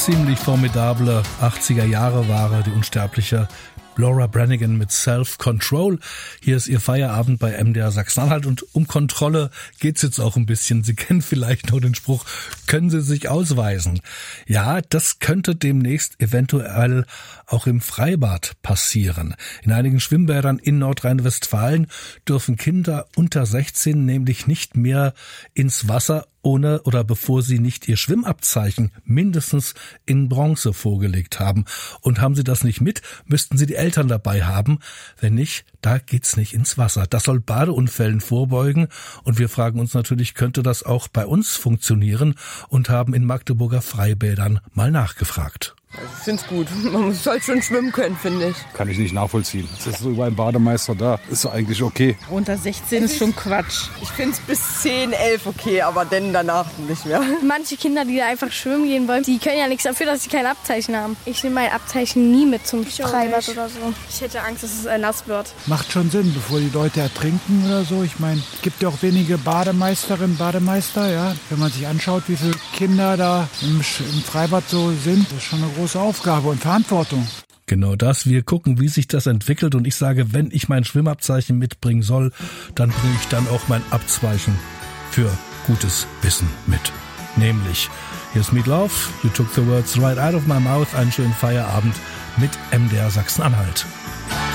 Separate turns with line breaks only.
ziemlich formidable 80er-Jahre-Ware, die unsterbliche Laura Branigan mit Self-Control. Hier ist ihr Feierabend bei MDR Sachsen-Anhalt und um Kontrolle geht's jetzt auch ein bisschen. Sie kennen vielleicht noch den Spruch, können Sie sich ausweisen? Ja, das könnte demnächst eventuell auch im Freibad passieren. In einigen Schwimmbädern in Nordrhein-Westfalen dürfen Kinder unter 16 nämlich nicht mehr ins Wasser, ohne oder bevor sie nicht ihr Schwimmabzeichen mindestens in Bronze vorgelegt haben. Und haben sie das nicht mit, müssten sie die Eltern dabei haben. Wenn nicht, da geht's nicht ins Wasser. Das soll Badeunfällen vorbeugen. Und wir fragen uns natürlich, könnte das auch bei uns funktionieren? Und haben in Magdeburger Freibädern mal nachgefragt.
Ich finde es gut. Man muss halt schon schwimmen können, finde ich.
Kann ich nicht nachvollziehen. Es ist so über einen Bademeister da. Ist so eigentlich okay.
Unter 16 ist schon Quatsch.
Ich finde es bis 10, 11 okay, aber dann danach nicht mehr.
Manche Kinder, die da einfach schwimmen gehen wollen, die können ja nichts dafür, dass sie kein Abzeichen haben. Ich nehme mein Abzeichen nie mit zum Freibad oder so. Ich hätte Angst, dass es nass wird.
Macht schon Sinn, bevor die Leute ertrinken oder so. Ich meine, es gibt ja auch wenige Bademeisterinnen, Bademeister. Ja. Wenn man sich anschaut, wie viele Kinder da im Freibad so sind, das ist schon eine große Aufgabe und Verantwortung.
Genau das. Wir gucken, wie sich das entwickelt. Und ich sage, wenn ich mein Schwimmabzeichen mitbringen soll, dann bringe ich dann auch mein Abzeichen für gutes Wissen mit. Nämlich, hier ist Meat Love, You Took the Words Right Out of My Mouth. Einen schönen Feierabend mit MDR Sachsen-Anhalt.